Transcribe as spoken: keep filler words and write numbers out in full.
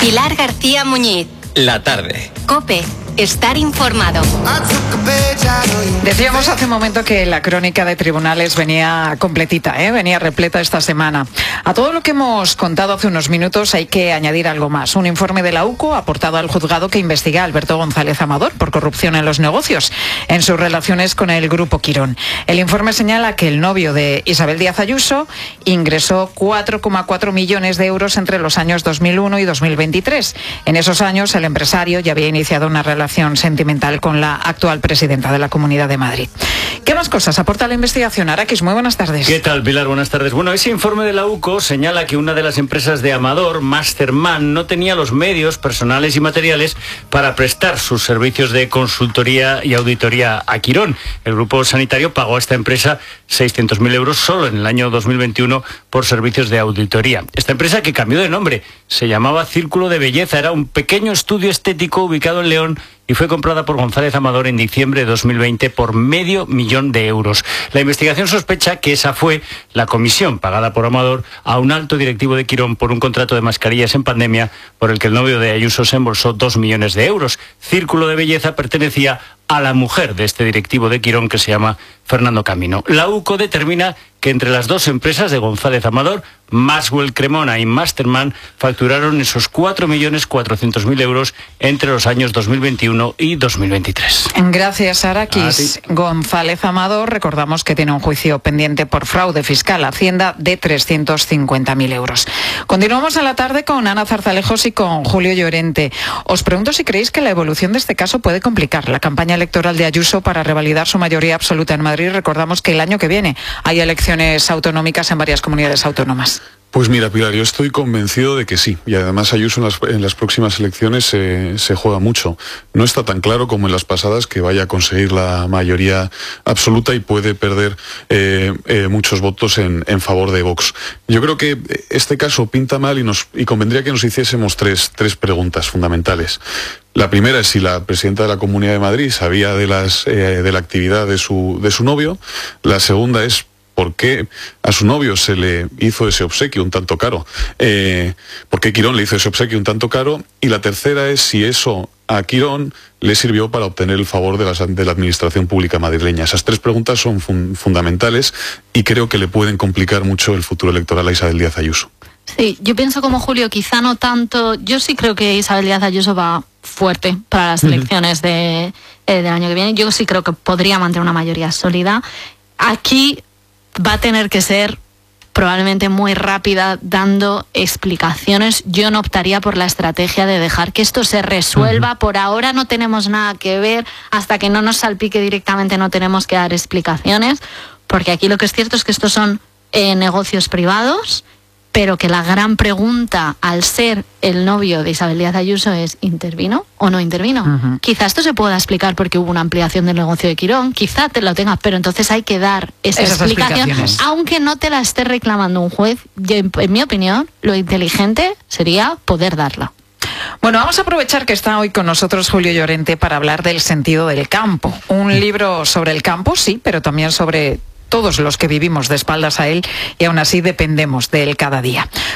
Pilar García Muñiz. La tarde. COPE. Estar informado. Decíamos hace un momento que la crónica de tribunales venía completita, ¿eh? venía repleta esta semana. A todo lo que hemos contado hace unos minutos hay que añadir algo más. Un informe de la U C O aportado al juzgado que investiga a Alberto González Amador por corrupción en los negocios en sus relaciones con el Grupo Quirón. El informe señala que el novio de Isabel Díaz Ayuso ingresó cuatro coma cuatro millones de euros entre los años dos mil uno y dos mil veintitrés. En esos años el empresario ya había iniciado una relación sentimental con la actual presidenta de la Comunidad de Madrid. ¿Qué más cosas aporta la investigación? Araquis, muy buenas tardes. ¿Qué tal, Pilar? Buenas tardes. Bueno, ese informe de la U C O señala que una de las empresas de Amador, Masterman, no tenía los medios personales y materiales para prestar sus servicios de consultoría y auditoría a Quirón. El grupo sanitario pagó a esta empresa seiscientos mil euros solo en el año dos mil veintiuno por servicios de auditoría. Esta empresa, que cambió de nombre, se llamaba Círculo de Belleza, era un pequeño estudio estético ubicado en León y fue comprada por González Amador en diciembre de dos mil veinte por medio millón de euros. La investigación sospecha que esa fue la comisión pagada por Amador a un alto directivo de Quirón por un contrato de mascarillas en pandemia por el que el novio de Ayuso se embolsó dos millones de euros. Círculo de Belleza pertenecía a la mujer de este directivo de Quirón, que se llama Fernando Camino. La U C O determina que entre las dos empresas de González Amador, Maxwell Cremona y Masterman, facturaron esos cuatro millones cuatrocientos mil euros entre los años dos mil veintiuno y dos mil veintitrés. Gracias, Araquis. González Amador, recordamos que tiene un juicio pendiente por fraude fiscal a Hacienda de trescientos cincuenta mil euros. Continuamos en la tarde con Ana Zarzalejos y con Julio Llorente. Os pregunto si creéis que la evolución de este caso puede complicar la campaña electoral de Ayuso para revalidar su mayoría absoluta en Madrid. Recordamos que el año que viene hay elecciones autonómicas en varias comunidades autónomas. Pues mira, Pilar, yo estoy convencido de que sí. Y además Ayuso en las, en las próximas elecciones se, se juega mucho. No está tan claro como en las pasadas que vaya a conseguir la mayoría absoluta y puede perder eh, eh, muchos votos en, en favor de Vox. Yo creo que este caso pinta mal y, nos, y convendría que nos hiciésemos tres, tres preguntas fundamentales. La primera es si la presidenta de la Comunidad de Madrid sabía de, las, eh, de la actividad de su, de su novio. La segunda es ¿por qué a su novio se le hizo ese obsequio un tanto caro? Eh, ¿Por qué Quirón le hizo ese obsequio un tanto caro? Y la tercera es si eso a Quirón le sirvió para obtener el favor de la, de la administración pública madrileña. Esas tres preguntas son fun, fundamentales y creo que le pueden complicar mucho el futuro electoral a Isabel Díaz Ayuso. Sí, yo pienso como Julio, quizá no tanto. Yo sí creo que Isabel Díaz Ayuso va fuerte para las elecciones uh-huh. de, eh, del año que viene. Yo sí creo que podría mantener una mayoría sólida. Aquí va a tener que ser probablemente muy rápida dando explicaciones. Yo no optaría por la estrategia de dejar que esto se resuelva. Uh-huh. Por ahora no tenemos nada que ver, hasta que no nos salpique directamente no tenemos que dar explicaciones, porque aquí lo que es cierto es que estos son eh, negocios privados, pero que la gran pregunta, al ser el novio de Isabel Díaz Ayuso, es ¿intervino o no intervino? Uh-huh. Quizá esto se pueda explicar porque hubo una ampliación del negocio de Quirón, quizá te lo tengas, pero entonces hay que dar esa Esas explicación, aunque no te la esté reclamando un juez. Yo, en, en mi opinión, lo inteligente sería poder darla. Bueno, vamos a aprovechar que está hoy con nosotros Julio Llorente para hablar del sentido del campo. Un libro sobre el campo, sí, pero también sobre todos los que vivimos de espaldas a él y aún así dependemos de él cada día.